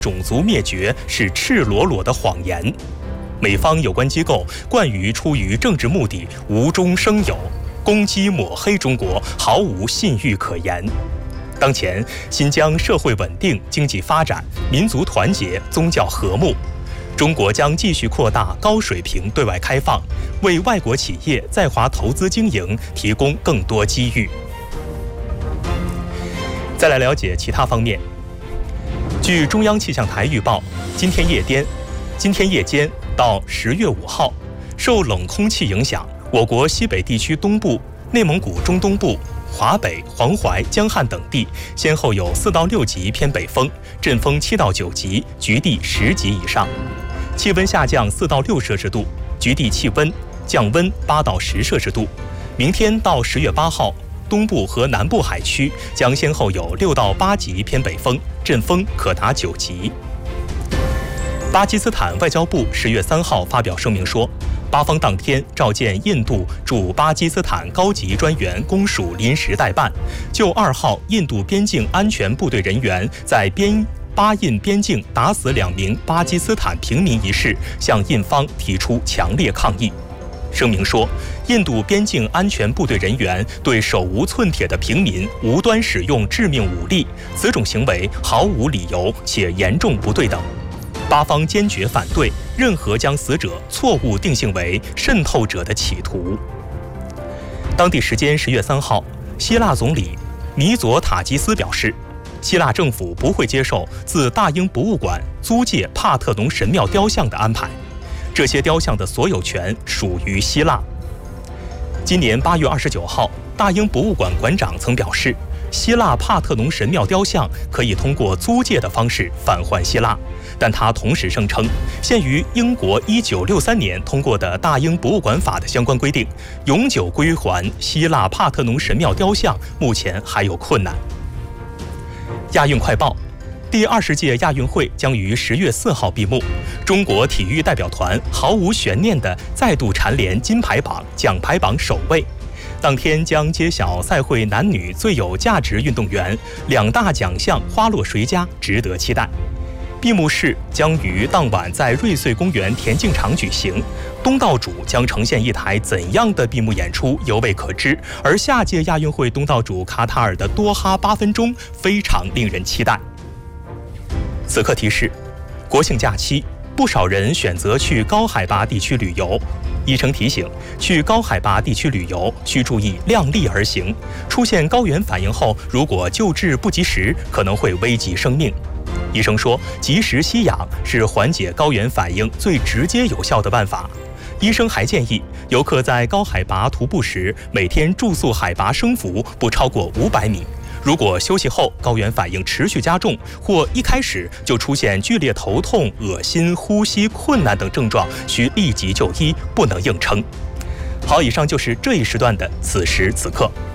种族灭绝是赤裸裸的谎言。美方有关机构惯于出于政治目的无中生有，攻击抹黑中国，毫无信誉可言。当前，新疆社会稳定、经济发展、民族团结、宗教和睦。中国将继续扩大高水平对外开放，为外国企业在华投资经营提供更多机遇。再来了解其他方面。据中央气象台预报，今天夜间到10月5号，受冷空气影响，我国西北地区东部、内蒙古中东部、华北、黄淮、江汉等地先后有4到6级偏北风，阵风7到9级，局地10级以上，气温下降4到6摄氏度，局地气温降温8到10摄氏度。明天到10月8号，东部和南部海区将先后有6到8级偏北风，阵风可达9级。巴基斯坦外交部10月3号发表声明说，巴方当天召见印度驻巴基斯坦高级专员公署临时代办，就2号印度边境安全部队人员在巴印边境打死2名巴基斯坦平民一事，向印方提出强烈抗议。声明说，印度边境安全部队人员对手无寸铁的平民无端使用致命武力，此种行为毫无理由且严重不对等。巴方坚决反对任何将死者错误定性为渗透者的企图。当地时间10月3号，希腊总理米佐塔基斯表示，希腊政府不会接受自大英博物馆租借帕特农神庙雕像的安排，这些雕像的所有权属于希腊。今年8月29号，大英博物馆馆长曾表示，希腊帕特农神庙雕像可以通过租借的方式返还希腊，但他同时声称，限于英国1963年通过的大英博物馆法的相关规定，永久归还希腊帕特农神庙雕像目前还有困难。亚运快报，第20届亚运会将于10月4号闭幕，中国体育代表团毫无悬念地再度蝉联金牌榜、奖牌榜首位。当天将揭晓赛会男女最有价值运动员，2大奖项花落谁家，值得期待。闭幕式将于当晚在瑞穗公园田径场举行，东道主将呈现一台怎样的闭幕演出犹未可知，而下届亚运会东道主卡塔尔的多哈8分钟非常令人期待。此刻提示，国庆假期不少人选择去高海拔地区旅游，医生提醒，去高海拔地区旅游需注意量力而行，出现高原反应后，如果救治不及时，可能会危及生命。医生说，及时吸氧是缓解高原反应最直接有效的办法。医生还建议，游客在高海拔徒步时，每天住宿海拔升幅不超过500米。如果休息后高原反应持续加重，或一开始就出现剧烈头痛、恶心、呼吸困难等症状，需立即就医，不能硬撑。好，以上就是这一时段的此时此刻。